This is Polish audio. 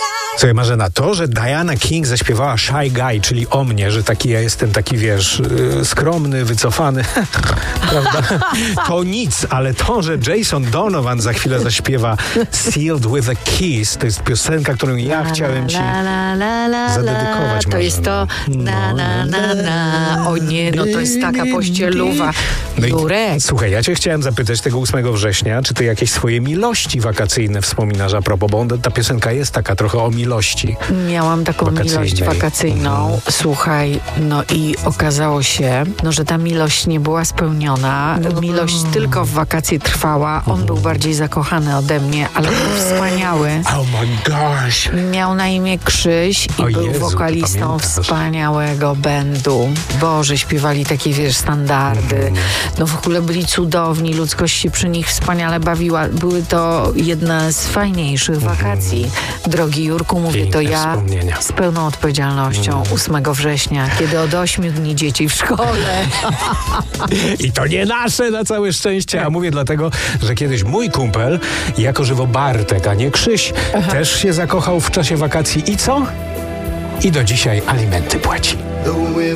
Słuchaj, Marzena, to, że Diana King zaśpiewała Shy Guy, czyli o mnie, że taki ja jestem taki, wiesz, skromny, wycofany, prawda? To nic, ale to, że Jason Donovan za chwilę zaśpiewa Sealed with a Kiss, to jest piosenka, którą ja chciałem ci zadedykować, to jest to O nie, no to jest taka pościeluwa. Jurek. Słuchaj, ja cię chciałem zapytać tego 8 września, czy ty jakieś swoje miłości wakacyjne wspominasz a propos, bo ta piosenka jest taka trochę o miłości. Miałam taką miłość wakacyjną. Słuchaj, no i okazało się, że ta miłość nie była spełniona. Miłość tylko w wakacje trwała. On był bardziej zakochany ode mnie, ale był wspaniały. Oh my gosh. Miał na imię Krzyś i był wokalistą wspaniałego bandu. Boże, śpiewali takie, wiesz, standardy. No w ogóle byli cudowni, ludzkość się przy nich wspaniale bawiła. Były to jedne z fajniejszych wakacji. Drogi Jurku, mówię to ja z pełną odpowiedzialnością 8 września, kiedy od 8 dni dzieci w szkole. I to nie nasze na całe szczęście, a mówię dlatego, że kiedyś mój kumpel, jako żywo Bartek, a nie Krzyś, też się zakochał w czasie wakacji i co? I do dzisiaj alimenty płaci.